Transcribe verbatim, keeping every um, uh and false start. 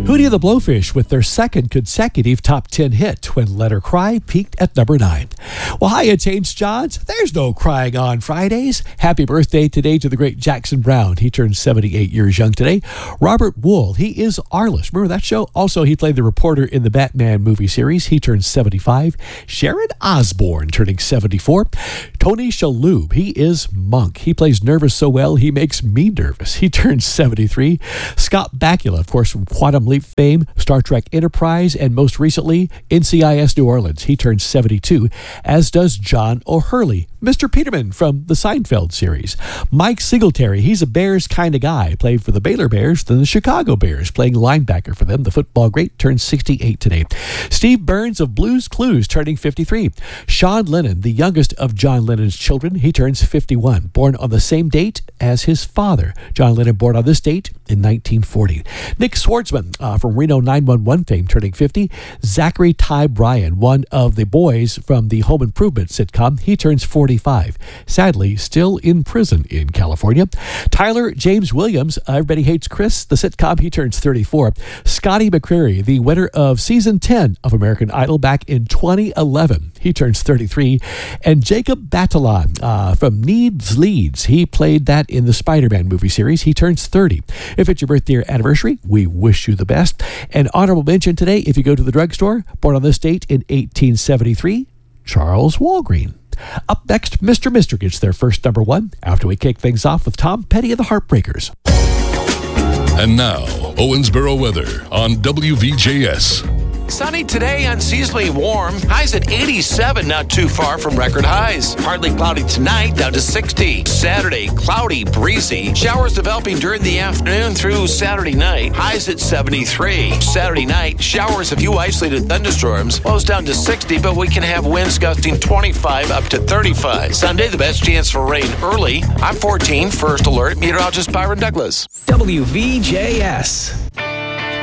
Hootie and the Blowfish with their second consecutive top ten hit when Let Her Cry peaked at number nine. Well, hi, it's Haynes Johns. There's no crying on Fridays. Happy birthday today to the great Jackson Browne. He turned seventy-eight years young today. Robert Wool, he is Arliss. Remember that show? Also, he played the reporter in the Batman movie series. He turned seventy-five. Sharon Osbourne turning seventy-four. Tony Shalhoub, he is Monk. He plays nervous so well, he makes me nervous. He turns seventy-three. Scott Bakula, of course, from Quantum Leap fame, Star Trek Enterprise, and most recently, N C I S New Orleans. He turns seventy-two, as does John O'Hurley, Mister Peterman from the Seinfeld series. Mike Singletary, he's a Bears kind of guy, played for the Baylor Bears, then the Chicago Bears, playing linebacker for them. The football great turns sixty-eight today. Steve Burns of Blue's Clues turning fifty-three. Sean Lennon, the youngest of John Lennon's children, he turns fifty-one, born on the same date as his father. John Lennon born on this date in nineteen forty. Nick Swartzman uh, from Reno nine one one fame turning fifty. Zachary Ty Bryan, one of the boys from the Home Improvement sitcom, he turns forty-five. Sadly, still in prison in California. Tyler James Williams, uh, Everybody Hates Chris, the sitcom, he turns thirty-four. Scotty McCreery, the winner of season ten of American Idol back in twenty eleven, he turns thirty-three. And Jacob Batalon uh, from Needs Leads, he played that in the Spider-Man movie series. He turns thirty. If it's your birthday or anniversary, we wish you the best. An honorable mention today, if you go to the drugstore, born on this date in eighteen seventy-three, Charles Walgreen. Up next, Mister Mister gets their first number one after we kick things off with Tom Petty and the Heartbreakers. And now, Owensboro weather on W V J S. Sunny today, unseasonably warm. Highs at eighty-seven, not too far from record highs. Partly cloudy tonight, down to sixty. Saturday, cloudy, breezy. Showers developing during the afternoon through Saturday night. Highs at seventy-three. Saturday night, showers, a few isolated thunderstorms. Lows down to sixty, but we can have winds gusting twenty-five up to thirty-five. Sunday, the best chance for rain early. I'm fourteen, First Alert, meteorologist Byron Douglas. W V J S.